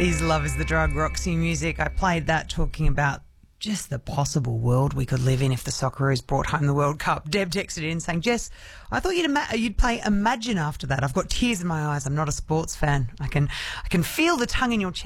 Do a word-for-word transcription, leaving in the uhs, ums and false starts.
is Love is the Drug, Roxy Music. I played that talking about just the possible world we could live in if the Socceroos brought home the World Cup. Deb texted in saying, Jess, I thought you'd, ima- you'd play Imagine after that. I've got tears in my eyes. I'm not a sports fan. I can I can feel the tongue in your cheek.